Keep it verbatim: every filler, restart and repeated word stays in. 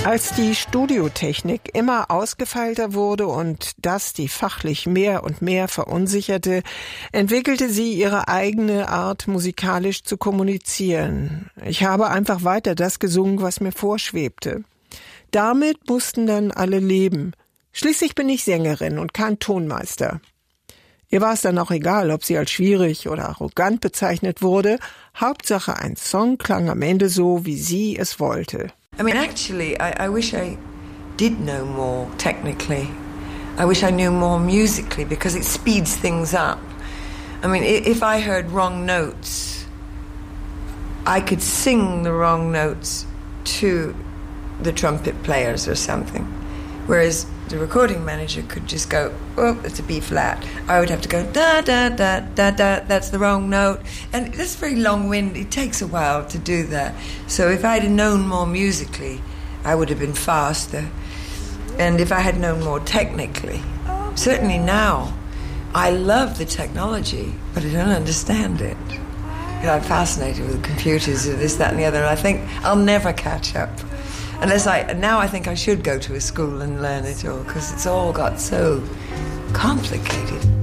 Als die Studiotechnik immer ausgefeilter wurde und das die fachlich mehr und mehr verunsicherte, entwickelte sie ihre eigene Art, musikalisch zu kommunizieren. Ich habe einfach weiter das gesungen, was mir vorschwebte. Damit mussten dann alle leben. Schließlich bin ich Sängerin und kein Tonmeister. Ihr war es dann auch egal, ob sie als schwierig oder arrogant bezeichnet wurde. Hauptsache, ein Song klang am Ende so, wie sie es wollte. I mean, actually, I, I wish I did know more technically. I wish I knew more musically because it speeds things up. I mean, if I heard wrong notes, I could sing the wrong notes to the trumpet players or something. Whereas the recording manager could just go, oh, it's a B flat. I would have to go, da, da, da, da, da, that's the wrong note. And that's very long-winded. It takes a while to do that. So if I'd have known more musically, I would have been faster. And if I had known more technically, certainly now, I love the technology, but I don't understand it. You know, I'm fascinated with computers, this, that, and the other, and I think I'll never catch up. Unless I, now I think I should go to a school and learn it all, because it's all got so complicated.